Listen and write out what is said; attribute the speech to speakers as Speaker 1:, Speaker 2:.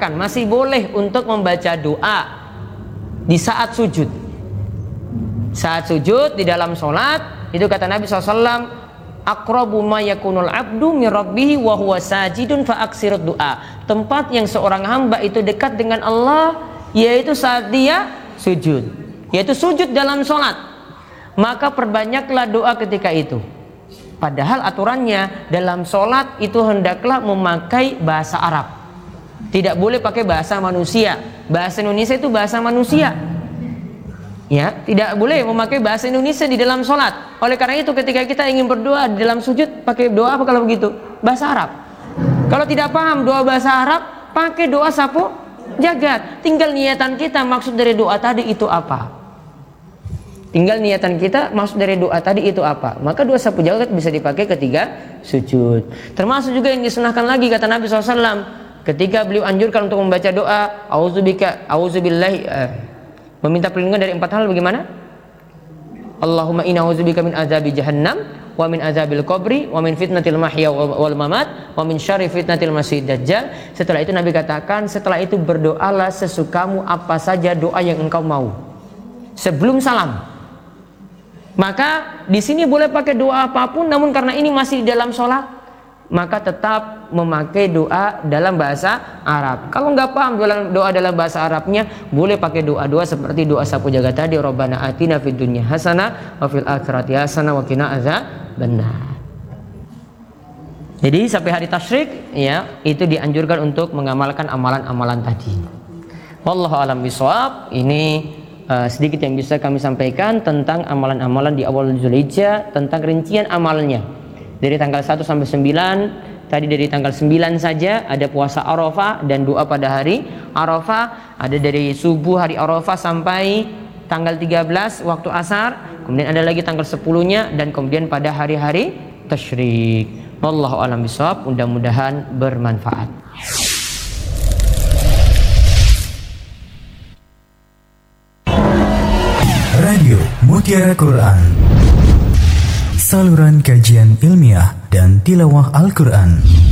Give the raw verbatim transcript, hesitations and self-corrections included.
Speaker 1: diperbolehkan, masih boleh untuk membaca doa di saat sujud. Saat sujud di dalam sholat, itu kata Nabi shallallahu alaihi wasallam, aqrabu ma yakunul abdu min rabbih wa huwa sajidun fa aksirud doa. Tempat yang seorang hamba itu dekat dengan Allah yaitu saat dia sujud, yaitu sujud dalam sholat. Maka perbanyaklah doa ketika itu. Padahal aturannya dalam sholat itu hendaklah memakai bahasa Arab, tidak boleh pakai bahasa manusia. Bahasa Indonesia itu bahasa manusia, ya, tidak boleh memakai bahasa Indonesia di dalam sholat. Oleh karena itu ketika kita ingin berdoa di dalam sujud, pakai doa apa kalau begitu? Bahasa Arab. Kalau tidak paham doa bahasa Arab, pakai doa sapu jagat. Tinggal niatan kita, maksud dari doa tadi itu apa? Tinggal niatan kita, maksud dari doa tadi itu apa? Maka doa sapu jagat bisa dipakai ketika sujud. Termasuk juga yang disunahkan lagi kata Nabi shallallahu alaihi wasallam, ketika beliau anjurkan untuk membaca doa auzubika auzubillahi, eh, meminta perlindungan dari empat hal bagaimana? Allahumma inna auzubika min azabi jahannam wa min azabil qabri wa min fitnatil mahya wal mamat wa min syarri fitnatil masiihid dajjal. Setelah itu Nabi katakan, setelah itu berdoalah sesukamu apa saja doa yang engkau mau sebelum salam. Maka di sini boleh pakai doa apapun, namun karena ini masih di dalam sholat, maka tetap memakai doa dalam bahasa Arab. Kalau nggak paham doa dalam bahasa Arabnya, boleh pakai doa-doa seperti doa sapu jagat tadi, Rabbana atina fid dunya hasanah wa fil akhirati hasanah wa qina adzabannar. Jadi sampai hari tasyrik, ya, itu dianjurkan untuk mengamalkan amalan-amalan tadi. Wallahu a'lam bishawab. Ini Uh, sedikit yang bisa kami sampaikan tentang amalan-amalan di awal Dzulhijjah, tentang rincian amalnya dari tanggal satu sampai sembilan. Tadi dari tanggal sembilan saja ada puasa Arafah dan doa pada hari Arafah. Ada dari subuh hari Arafah sampai tanggal tiga belas waktu asar. Kemudian ada lagi tanggal sepuluh-nya dan kemudian pada hari-hari tasyrik. Wallahu a'lam bishawab. Mudah-mudahan bermanfaat.
Speaker 2: Radio Mutiara Quran, saluran kajian ilmiah dan tilawah Al-Quran.